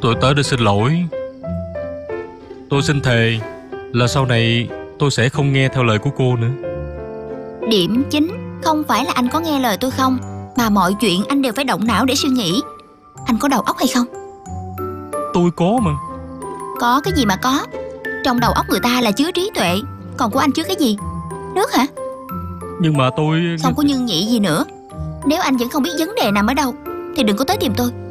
Tôi tới để xin lỗi. Tôi xin thề là sau này tôi sẽ không nghe theo lời của cô nữa. Điểm chính không phải là anh có nghe lời tôi không, mà mọi chuyện anh đều phải động não để suy nghĩ. Anh có đầu óc hay không? Tôi có mà. Có cái gì mà có. Trong đầu óc người ta là chứa trí tuệ, còn của anh chứa cái gì? Nước hả? Nhưng mà tôi... Không có nhưng nhị gì nữa. Nếu anh vẫn không biết vấn đề nằm ở đâu thì đừng có tới tìm tôi.